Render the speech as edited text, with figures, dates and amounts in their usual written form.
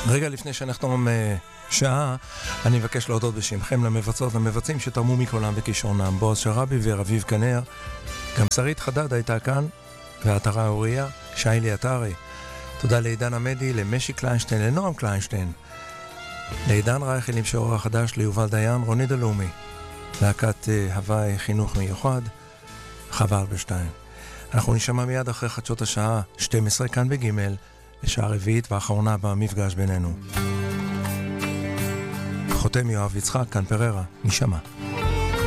רגע לפני שנחתום שעה, אני מבקש להודות בשמכם למבצעות למבצעים שתרמו מקולם וכישרונם. בועז שרבי ורביב כנר, גם שרית חדד הייתה כאן, ועטרה אוריה, שיילי עטרי. תודה לעידן עמדי, למשי קליינשטיין, לנועם קליינשטיין, לעידן רייכל עם שעור החדש, ליובל דיין, רוני דלומי, להקת הוואי חינוך מיוחד, חווה אלברשטיין. אנחנו נשמע מיד אחרי חדשות השעה 12 כאן בגימל, לשעה רביעית ואחרונה במפגש בינינו. חותם יואב יצחק, כאן פררה, נשמע.